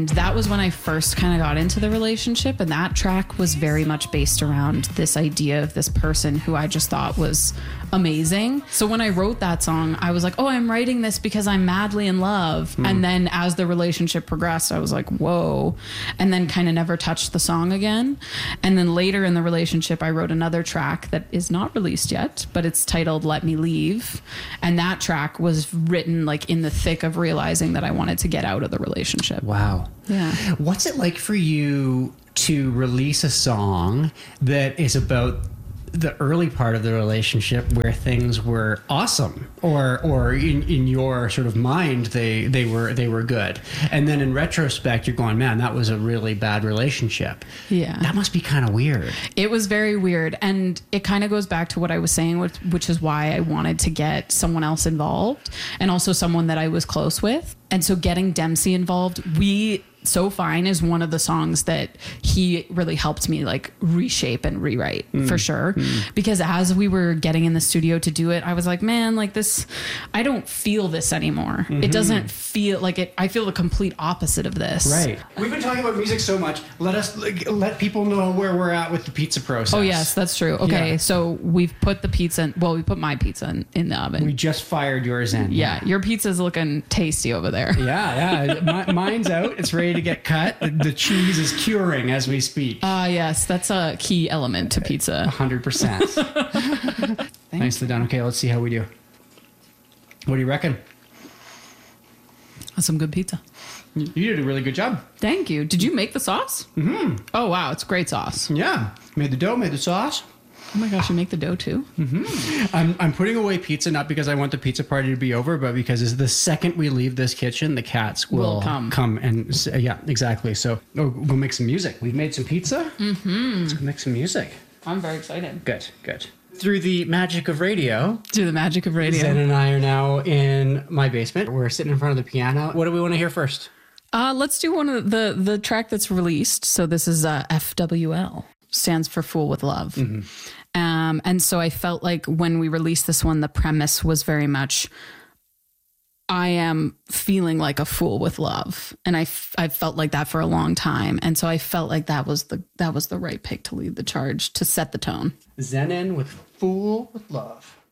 And that was when I first kind of got into the relationship. And that track was very much based around this idea of this person who I just thought was amazing. So when I wrote that song, I was like, oh, I'm writing this because I'm madly in love. And then as the relationship progressed, I was like, whoa. And then kind of never touched the song again. And then later in the relationship, I wrote another track that is not released yet, but it's titled Let Me Leave. And that track was written like in the thick of realizing that I wanted to get out of the relationship. Wow. Yeah. What's it like for you to release a song that is about the early part of the relationship where things were awesome, or in your sort of mind they were good, and then in retrospect you're going, man, that was a really bad relationship? Yeah. That must be kind of weird. It was very weird. And it kind of goes back to what I was saying, which is why I wanted to get someone else involved, and also someone that I was close with. And so getting Dempsey involved, So Fine is one of the songs that he really helped me like reshape and rewrite for sure. Because as we were getting in the studio to do it, I was like, man, like this, I don't feel this anymore. It doesn't feel like it. I feel the complete opposite of this. Right. We've been talking about music so much. Let people know where we're at with the pizza process. Oh yes, that's true. Okay. Yeah. So we've put the pizza we put my pizza in the oven. We just fired yours in. Yeah. Your pizza's looking tasty over there. Yeah. Mine's out. It's ready to get cut. The cheese is curing as we speak. Yes, that's a key element to pizza. 100%. Nicely done. Okay, let's see how we do. What do you reckon? That's some good pizza. You did a really good job. Thank you. Did you make the sauce? Mm-hmm. Oh, wow. It's great sauce. Yeah. Made the dough, made the sauce. Oh my gosh, you make the dough too? Mm-hmm. I'm putting away pizza, not because I want the pizza party to be over, but because the second we leave this kitchen, the cats will come and yeah, exactly. So we'll make some music. We've made some pizza. Let's go make some music. I'm very excited. Good. Through the magic of radio. Through the magic of radio. Zen and I are now in my basement. We're sitting in front of the piano. What do we want to hear first? Let's do one of the track that's released. So this is FWL. Stands for Fool with Love. And so I felt like when we released this one, the premise was very much, I am feeling like a fool with love. And I felt like that for a long time. And so I felt like that was the right pick to lead the charge, to set the tone. Zenin with Fool with Love.